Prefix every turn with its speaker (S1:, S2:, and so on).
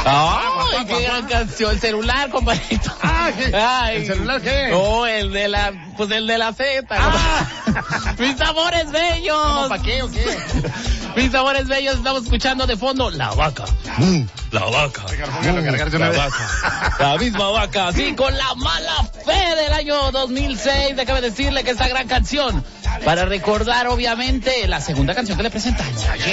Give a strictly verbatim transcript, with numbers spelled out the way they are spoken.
S1: ¡Ay, qué gran canción! El celular, compadrito.
S2: Ah, ¿qué?
S1: Ay.
S2: ¿El celular qué?
S1: No, el de la, pues el de la Z.
S2: Ah.
S1: Mis amores bellos.
S2: ¿Para qué o qué?
S1: Mis amores bellos, estamos escuchando de fondo La Vaca. Mm, la vaca.
S2: Póngalo, cargarse
S1: La
S2: una vez.
S1: vaca. La misma vaca, sí, con La Mala Fe del año dos mil seis. Déjame decirle que esta gran canción, para recordar obviamente la segunda canción que le presentamos.